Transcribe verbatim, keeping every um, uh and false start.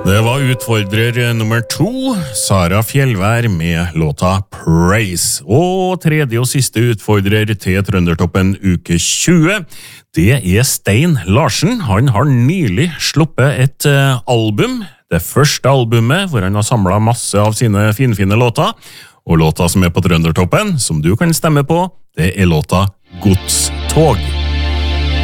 Det var utfordrer nummer to, Sara Fjellvær med låta Praise. Og tredje og siste utfordrer til Trøndertoppen uke tjue, det er Stein Larsen. Han har nylig sluppet et uh, album, det første albumet, hvor han har samlet masse av sine finfine låter. Og låta som er på Trøndertoppen, som du kan stemme på, det er låta Godstog.